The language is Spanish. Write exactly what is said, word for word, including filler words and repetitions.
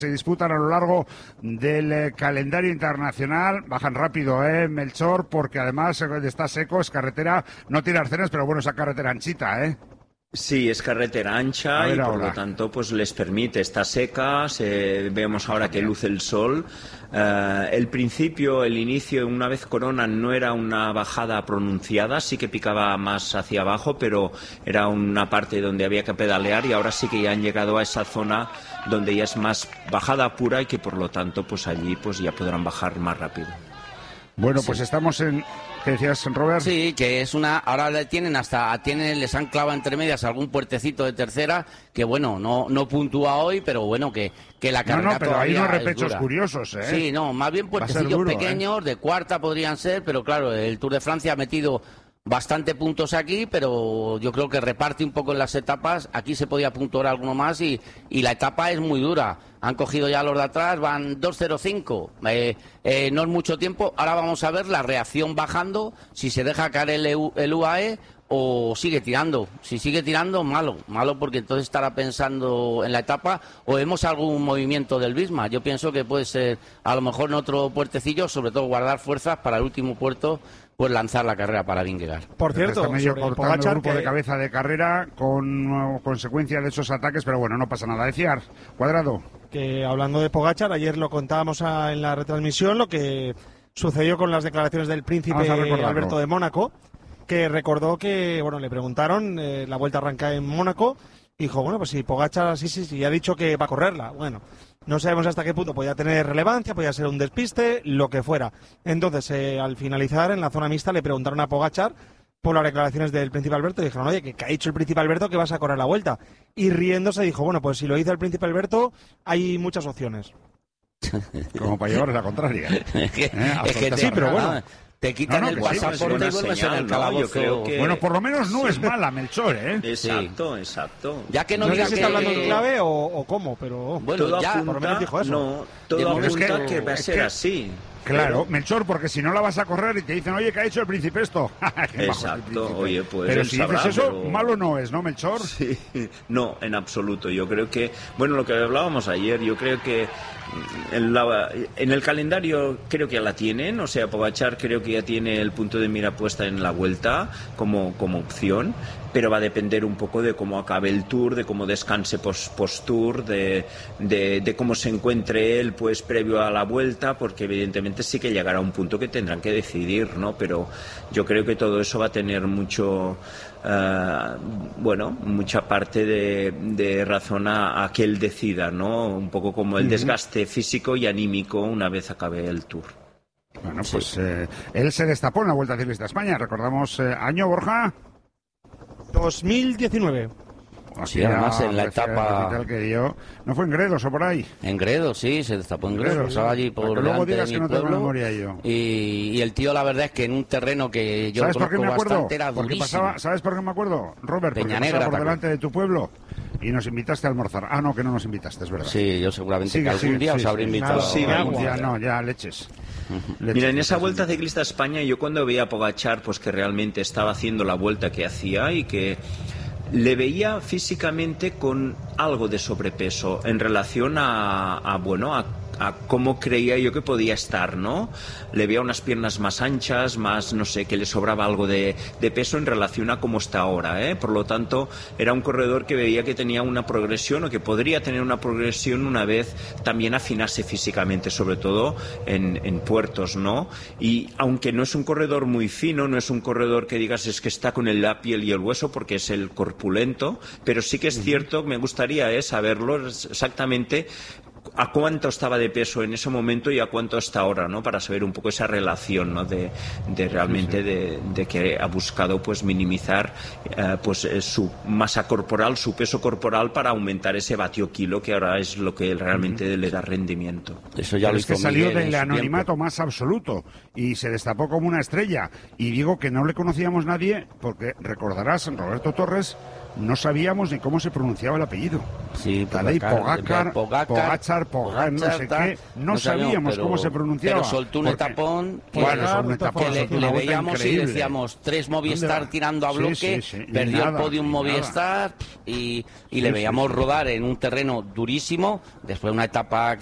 se disputan a lo largo del eh, calendario internacional. Bajan rápido, ¿eh, Melchor? Porque además está seco, es carretera, no tiene arcenes, pero bueno, esa carretera anchita, ¿eh? Sí, es carretera ancha y por ahora. lo tanto pues les permite, está seca, se, vemos ahora que luce el sol. Uh, el principio, el inicio, una vez coronan, no era una bajada pronunciada, sí que picaba más hacia abajo, pero era una parte donde había que pedalear y ahora sí que ya han llegado a esa zona donde ya es más bajada pura y que por lo tanto pues allí pues ya podrán bajar más rápido. Bueno, pues sí. Estamos en... ¿Qué decías, Robert? Sí, que es una... Ahora le tienen hasta... tienen les han clavado entre medias algún puertecito de tercera que, bueno, no no puntúa hoy, pero bueno, que, que la carrera No, no, pero hay unos repechos dura. curiosos, ¿eh? Sí, no, más bien puertecillos duro, pequeños, ¿eh? De cuarta podrían ser, pero claro, el Tour de Francia ha metido bastante puntos aquí, pero yo creo que reparte un poco en las etapas. Aquí se podía puntuar alguno más y, y la etapa es muy dura. Han cogido ya los de atrás, van dos cero cinco, eh, eh, no es mucho tiempo. Ahora vamos a ver la reacción bajando, si se deja caer el, el U A E o sigue tirando. Si sigue tirando, malo, malo porque entonces estará pensando en la etapa o vemos algún movimiento del Visma. Yo pienso que puede ser a lo mejor en otro puertecillo, sobre todo guardar fuerzas para el último puerto, pues lanzar la carrera para Vingegaard. Por cierto, está medio cortando Pogačar, el grupo que... de cabeza de carrera con uh, consecuencia de esos ataques, pero bueno, no pasa nada. Decía Cuadrado. Que hablando de Pogačar, ayer lo contábamos a, en la retransmisión, lo que sucedió con las declaraciones del príncipe Alberto de Mónaco, que recordó que, bueno, le preguntaron, eh, la vuelta arranca en Mónaco, y dijo, bueno, pues si Pogačar sí, sí, sí, ha dicho que va a correrla. Bueno, no sabemos hasta qué punto podía tener relevancia, podía ser un despiste, lo que fuera. Entonces, eh, al finalizar, en la zona mixta, le preguntaron a Pogačar por las declaraciones del príncipe Alberto y dijeron, oye, que, que ha dicho el príncipe Alberto que vas a correr la vuelta. Y riéndose dijo, bueno, pues si lo dice el príncipe Alberto, hay muchas opciones. Como para llevar la contraria. es que, ¿Eh? es que sí, pero bueno. Te quitan no, no, el pasaporte y vuelves en el calabozo. No, que... Bueno, por lo menos no es mala, Melchor, ¿eh? Exacto, sí. exacto. Ya que no, no diga sé si que... está hablando en clave o, o cómo, pero... Bueno, todo ya, apunta, por lo menos dijo eso. No, todo apunta que, que va a ser que... así. Claro, pero... Melchor, porque si no la vas a correr y te dicen, oye, ¿qué ha hecho el príncipe esto? Exacto, oye, pues pero si sabrá, dices eso, pero... malo no es, ¿no, Melchor? Sí, no, en absoluto. Yo creo que, bueno, lo que hablábamos ayer, yo creo que en, la, en el calendario creo que ya la tienen, o sea, Pogačar creo que ya tiene el punto de mira puesta en la vuelta como, como opción, pero va a depender un poco de cómo acabe el Tour, de cómo descanse post, post-Tour, de, de, de cómo se encuentre él pues previo a la vuelta, porque evidentemente sí que llegará a un punto que tendrán que decidir, ¿no? Pero yo creo que todo eso va a tener mucho, uh, bueno, mucha parte de, de razón a, a que él decida, ¿no? Un poco como el desgaste físico y anímico una vez acabe el Tour. Bueno, pues sí. eh, él se destapó en la Vuelta Ciclista a España, recordamos, eh, año, Borja... dos mil diecinueve. Sí, además en la etapa... Que yo... ¿No fue en Gredos o por ahí? En Gredos, sí, se destapó en Gredos. Estaba allí por delante luego digas de que mi no tengo pueblo. Memoria yo. Y, y el tío, la verdad es que en un terreno que yo ¿Sabes por qué me acuerdo? bastante, era porque durísimo. pasaba, ¿Sabes por qué me acuerdo? Robert, porque Peña Negra, pasaba por delante de tu pueblo y nos invitaste a almorzar. Ah, no, que no nos invitaste, es verdad. Sí, yo seguramente sigue, que algún sigue, día sí, os habré sí, invitado. No, sí, algún día, no, ya leches. leches. Mira, en esa Vuelta Ciclista a España, yo cuando veía a Pogačar, pues que realmente estaba haciendo la vuelta que hacía y que le veía físicamente con algo de sobrepeso en relación a, a bueno, a, a cómo creía yo que podía estar, ¿no? Le veía unas piernas más anchas, más, no sé, que le sobraba algo de, de peso en relación a cómo está ahora, ¿eh? Por lo tanto, era un corredor que veía que tenía una progresión o que podría tener una progresión una vez también afinase físicamente, sobre todo en, en puertos, ¿no? Y aunque no es un corredor muy fino, no es un corredor que digas es que está con el, la piel y el hueso porque es el corpulento, pero sí que es cierto, me gustaría eh, saberlo exactamente a cuánto estaba de peso en ese momento y a cuánto está ahora, ¿no? Para saber un poco esa relación, ¿no? De, de realmente sí, sí. De, de que ha buscado pues minimizar eh, pues su masa corporal, su peso corporal para aumentar ese vatio kilo que ahora es lo que realmente uh-huh. le da rendimiento. Eso ya Pero lo es que salió del anonimato tiempo. Más absoluto y se destapó como una estrella. Y digo que no le conocíamos nadie porque recordarás, Roberto Torres, no sabíamos ni cómo se pronunciaba el apellido. Sí, Tadej Pogacar, Pogacar, Pogacar, no sé qué, no, no sabíamos pero, cómo se pronunciaba. Pero soltó un etapón, que, bueno, son un etapón, que le, le veíamos increíble. Y decíamos, tres Movistar tirando a bloque, sí, sí, sí. perdió nada, el podium Movistar y, y le veíamos sí, sí. rodar en un terreno durísimo, después de una etapa